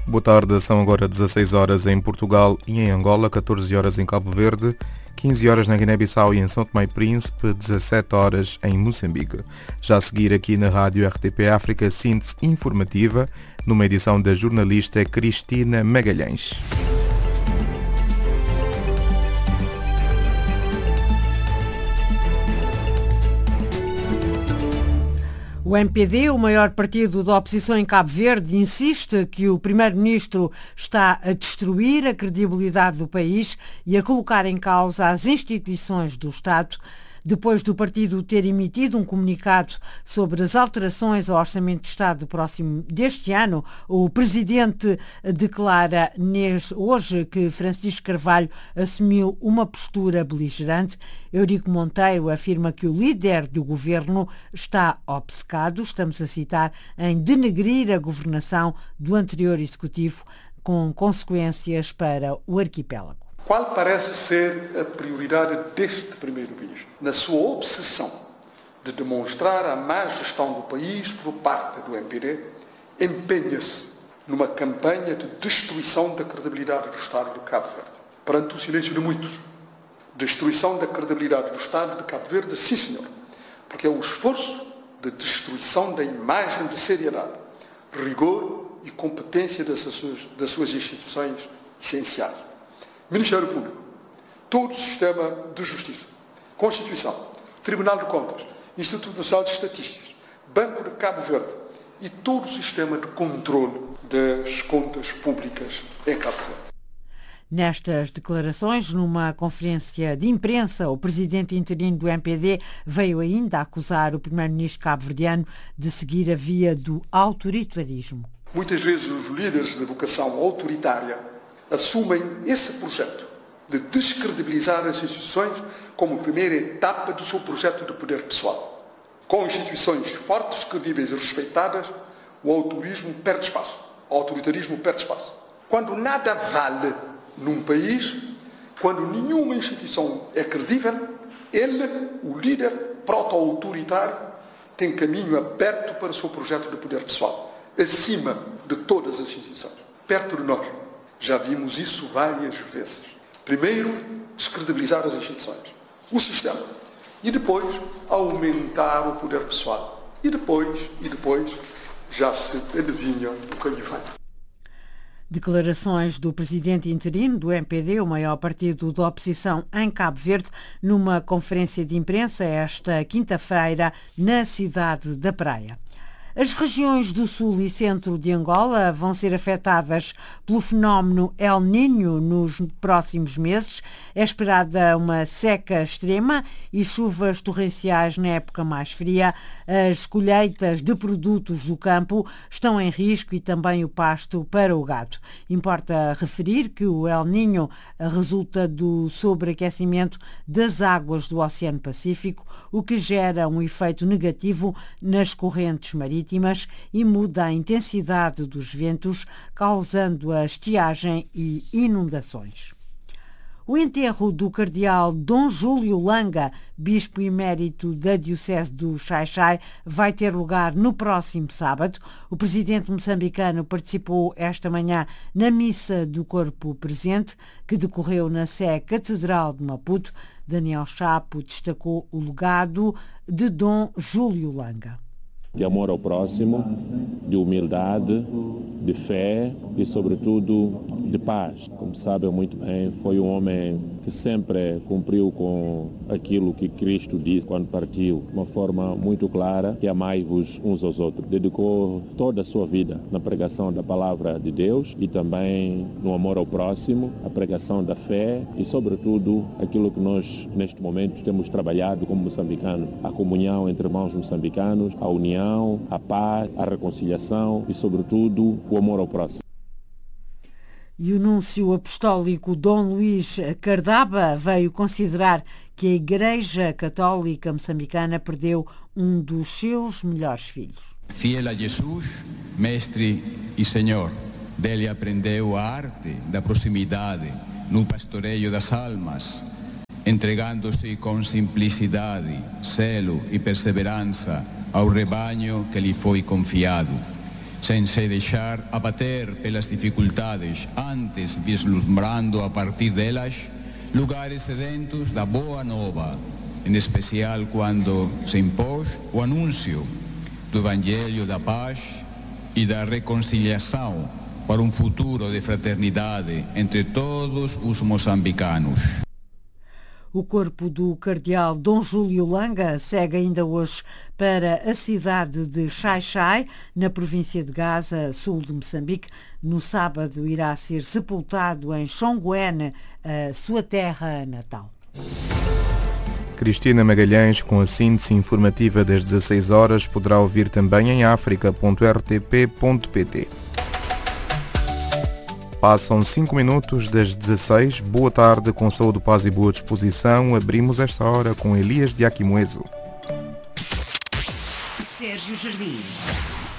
Boa tarde, são agora 16 horas em Portugal e em Angola, 14 horas em Cabo Verde, 15 horas na Guiné-Bissau e em São Tomé e Príncipe, 17 horas em Moçambique. Já a seguir aqui na Rádio RTP África, síntese informativa, numa edição da jornalista Cristina Magalhães. O MPD, o maior partido da oposição em Cabo Verde, insiste que o primeiro-ministro está a destruir a credibilidade do país e a colocar em causa as instituições do Estado. Depois do partido ter emitido um comunicado sobre as alterações ao Orçamento de Estado próximo deste ano, o presidente declara hoje que Francisco Carvalho assumiu uma postura beligerante. Eurico Monteiro afirma que o líder do governo está obcecado, estamos a citar, em denegrir a governação do anterior executivo, com consequências para o arquipélago. Qual parece ser a prioridade deste primeiro-ministro? Na sua obsessão de demonstrar a má gestão do país por parte do MPD, empenha-se numa campanha de destruição da credibilidade do Estado de Cabo Verde. Perante o silêncio de muitos, destruição da credibilidade do Estado de Cabo Verde, sim senhor, porque é o esforço de destruição da imagem de seriedade, rigor e competência das suas instituições essenciais. Ministério Público, todo o sistema de justiça, Constituição, Tribunal de Contas, Instituto Nacional de Estatísticas, Banco de Cabo Verde e todo o sistema de controle das contas públicas em Cabo Verde. Nestas declarações, numa conferência de imprensa, o presidente interino do MPD veio ainda acusar o primeiro-ministro cabo-verdiano de seguir a via do autoritarismo. Muitas vezes os líderes de vocação autoritária assumem esse projeto de descredibilizar as instituições como primeira etapa do seu projeto de poder pessoal. Com instituições fortes, credíveis e respeitadas, o autoritarismo perde espaço. Quando nada vale num país, quando nenhuma instituição é credível, ele, o líder proto-autoritário, tem caminho aberto para o seu projeto de poder pessoal, acima de todas as instituições, perto de nós. Já vimos isso várias vezes. Primeiro, descredibilizar as instituições, o sistema, e depois aumentar o poder pessoal. E depois, já se adivinha o que aí vem. Declarações do presidente interino do MPD, o maior partido da oposição em Cabo Verde, numa conferência de imprensa esta quinta-feira na cidade da Praia. As regiões do sul e centro de Angola vão ser afetadas pelo fenómeno El Niño nos próximos meses. É esperada uma seca extrema e chuvas torrenciais na época mais fria. As colheitas de produtos do campo estão em risco e também o pasto para o gado. Importa referir que o El Niño resulta do sobreaquecimento das águas do Oceano Pacífico, o que gera um efeito negativo nas correntes marítimas e muda a intensidade dos ventos, causando a estiagem e inundações. O enterro do cardeal Dom Júlio Langa, bispo emérito da Diocese do Xai-Xai, vai ter lugar no próximo sábado. O presidente moçambicano participou esta manhã na missa do corpo presente, que decorreu na Sé Catedral de Maputo. Daniel Chapo destacou o legado de Dom Júlio Langa. De amor ao próximo, de humildade, de fé e, sobretudo, de paz. Como sabem muito bem, foi um homem que sempre cumpriu com aquilo que Cristo disse quando partiu, de uma forma muito clara, que amai-vos uns aos outros. Dedicou toda a sua vida na pregação da palavra de Deus e também no amor ao próximo, a pregação da fé e, sobretudo, aquilo que nós, neste momento, temos trabalhado como moçambicanos, a comunhão entre irmãos moçambicanos, a união, a paz, a reconciliação e, sobretudo, o amor ao próximo. E o núncio apostólico Dom Luís Cardaba veio considerar que a Igreja Católica moçambicana perdeu um dos seus melhores filhos. Fiel a Jesus, mestre e senhor, dele aprendeu a arte da proximidade no pastoreio das almas, entregando-se com simplicidade, zelo e perseverança ao rebanho que lhe foi confiado. sem se deixar abater pelas dificuldades, antes vislumbrando a partir delas lugares sedentos da boa nova, em especial quando se impôs o anúncio do Evangelho da paz e da reconciliação para um futuro de fraternidade entre todos os moçambicanos. O corpo do cardeal Dom Júlio Langa segue ainda hoje para a cidade de Xai-Xai, na província de Gaza, sul de Moçambique. No sábado irá ser sepultado em Xongoene, a sua terra natal. Cristina Magalhães, com a síntese informativa das 16 horas, poderá ouvir também em africa.rtp.pt. Passam 5 minutos das 16. Boa tarde, com saúde, paz e boa disposição. Abrimos esta hora com Elias de Aquimoeso. Sérgio Jardim.